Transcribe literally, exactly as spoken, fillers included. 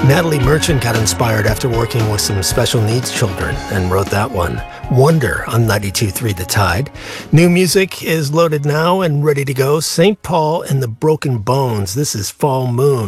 Natalie Merchant got inspired after working with some special needs children and wrote that one, Wonder, on ninety-two point three The Tide. New music is loaded now and ready to go. Saint Paul and the Broken Bones. This is Fall Moon.